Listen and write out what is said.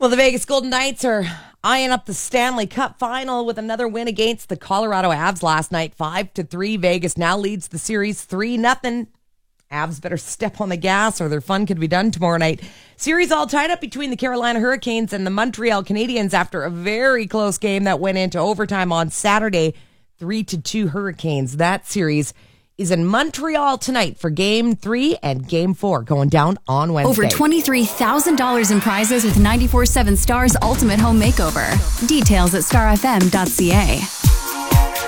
Well, the Vegas Golden Knights are eyeing up the Stanley Cup final with another win against the Colorado Avs last night, 5-3. Vegas now leads the series 3-0. Avs better step on the gas or their fun could be done tomorrow night. Series all tied up between the Carolina Hurricanes and the Montreal Canadiens after a very close game that went into overtime on Saturday, 3-2 Hurricanes. That series is in Montreal tonight for Game 3 and Game 4 going down on Wednesday. Over $23,000 in prizes with 94.7 Star's Ultimate Home Makeover. Details at starfm.ca.